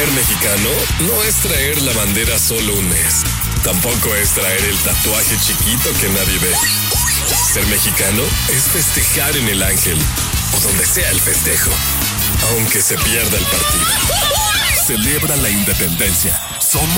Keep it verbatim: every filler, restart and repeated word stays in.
Ser mexicano no es traer la bandera solo un mes. Tampoco es traer el tatuaje chiquito que nadie ve. Ser mexicano es festejar en el Ángel o donde sea el festejo, aunque se pierda el partido. Celebra la independencia. Somos